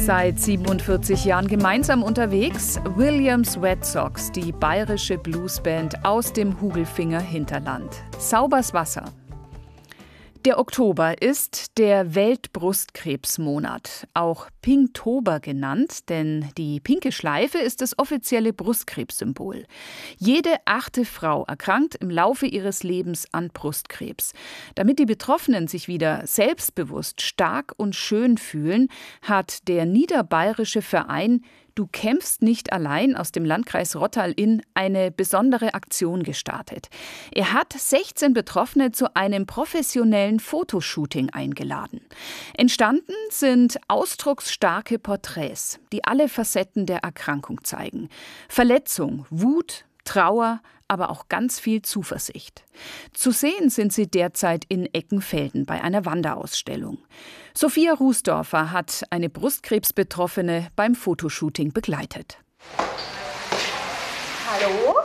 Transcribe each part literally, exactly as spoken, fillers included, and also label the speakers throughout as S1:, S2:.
S1: Seit siebenundvierzig Jahren gemeinsam unterwegs, Williams Red Sox, die bayerische Bluesband aus dem Hugelfinger Hinterland. Saubers Wasser. Der Oktober ist der Weltbrustkrebsmonat, auch Pinktober genannt, denn die pinke Schleife ist das offizielle Brustkrebssymbol. Jede achte Frau erkrankt im Laufe ihres Lebens an Brustkrebs. Damit die Betroffenen sich wieder selbstbewusst, stark und schön fühlen, hat der niederbayerische Verein Du kämpfst nicht allein aus dem Landkreis Rottal-Inn eine besondere Aktion gestartet. Er hat sechzehn Betroffene zu einem professionellen Fotoshooting eingeladen. Entstanden sind ausdrucksstarke Porträts, die alle Facetten der Erkrankung zeigen. Verletzung, Wut, Trauer, aber auch ganz viel Zuversicht. Zu sehen sind sie derzeit in Eckenfelden bei einer Wanderausstellung. Sophia Rußdorfer hat eine Brustkrebsbetroffene beim Fotoshooting begleitet.
S2: Hallo?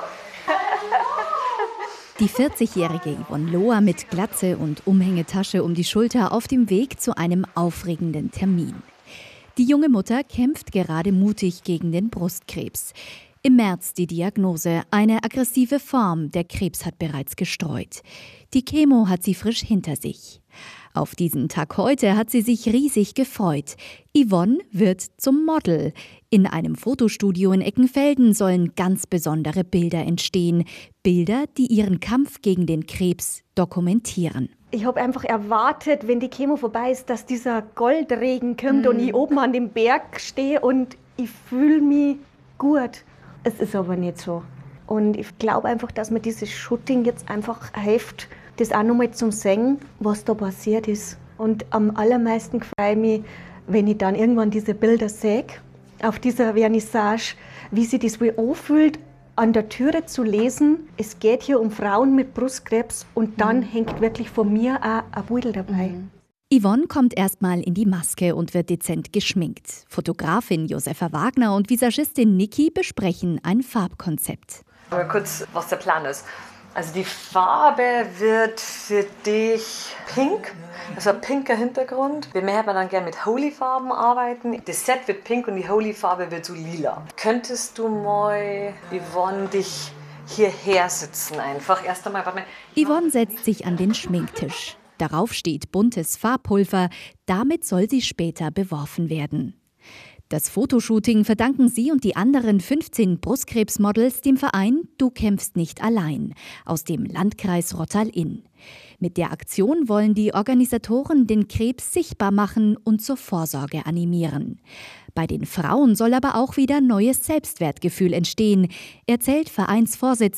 S3: Die vierzigjährige Yvonne Lohr mit Glatze und Umhängetasche um die Schulter auf dem Weg zu einem aufregenden Termin. Die junge Mutter kämpft gerade mutig gegen den Brustkrebs. Im März die Diagnose, eine aggressive Form, der Krebs hat bereits gestreut. Die Chemo hat sie frisch hinter sich. Auf diesen Tag heute hat sie sich riesig gefreut. Yvonne wird zum Model. In einem Fotostudio in Eckenfelden sollen ganz besondere Bilder entstehen. Bilder, die ihren Kampf gegen den Krebs dokumentieren.
S2: Ich habe einfach erwartet, wenn die Chemo vorbei ist, dass dieser Goldregen kommt mhm. und ich oben an dem Berg stehe und ich fühle mich gut. Es ist aber nicht so. Und ich glaube einfach, dass mir dieses Shooting jetzt einfach hilft, das auch nochmal zum sehen, was da passiert ist. Und am allermeisten freue ich mich, wenn ich dann irgendwann diese Bilder sehe, auf dieser Vernissage, wie sich das wohl anfühlt, an der Türe zu lesen, es geht hier um Frauen mit Brustkrebs und dann mhm. hängt wirklich von mir auch ein Beutel dabei.
S3: Mhm. Yvonne kommt erstmal in die Maske und wird dezent geschminkt. Fotografin Josefa Wagner und Visagistin Niki besprechen ein Farbkonzept.
S4: Mal kurz, was der Plan ist. Also die Farbe wird für dich pink, also ein pinker Hintergrund. Wir möchten dann gerne mit Holy-Farben arbeiten. Das Set wird pink und die Holy-Farbe wird so lila. Könntest du mal, Yvonne, dich hierher sitzen einfach? Erst einmal, warte mal.
S3: Yvonne setzt sich an den Schminktisch. Darauf steht buntes Farbpulver, damit soll sie später beworfen werden. Das Fotoshooting verdanken sie und die anderen fünfzehn Brustkrebsmodels dem Verein Du kämpfst nicht allein aus dem Landkreis Rottal-Inn. Mit der Aktion wollen die Organisatoren den Krebs sichtbar machen und zur Vorsorge animieren. Bei den Frauen soll aber auch wieder neues Selbstwertgefühl entstehen, erzählt Vereinsvorsitzende